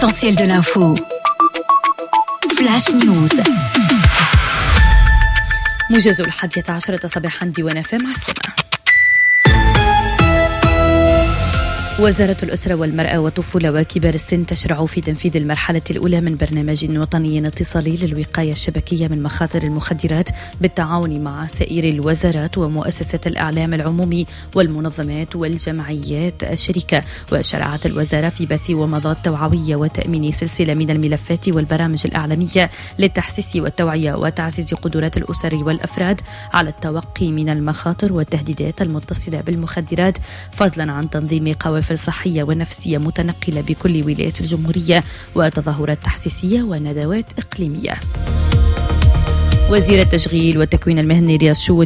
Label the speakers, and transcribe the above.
Speaker 1: L'essentiel de l'info. Flash News.
Speaker 2: موجز 11 صباحا ديوان FM عسلامة. وزارة الأسرة والمرأة والطفولة وكبار السن تشرع في تنفيذ المرحلة الأولى من برنامج وطني اتصالي للوقاية الشبكية من مخاطر المخدرات بالتعاون مع سائر الوزارات ومؤسسات الإعلام العمومي والمنظمات والجمعيات الشركة. وشرعت الوزارة في بث ومضات توعوية وتأمين سلسلة من الملفات والبرامج الإعلامية للتحسيس والتوعية وتعزيز قدرات الأسر والأفراد على التوقي من المخاطر والتهديدات المتصلة بالمخدرات، فضلا عن تنظيم قوافل صحية ونفسية متنقلة بكل ولايات الجمهورية وتظاهرات تحسيسية وندوات إقليمية. وزير التشغيل والتكوين المهني رياض شو